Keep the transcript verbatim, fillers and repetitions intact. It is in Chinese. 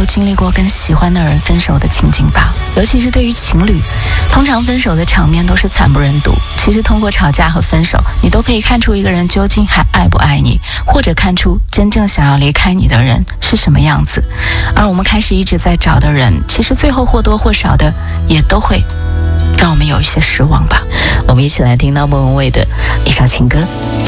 经历过跟喜欢的人分手的情景吧？尤其是对于情侣，通常分手的场面都是惨不忍睹。其实通过吵架和分手，你都可以看出一个人究竟还爱不爱你，或者看出真正想要离开你的人是什么样子。而我们开始一直在找的人，其实最后或多或少的也都会让我们有一些失望吧。我们一起来听到莫文蔚的一首情歌。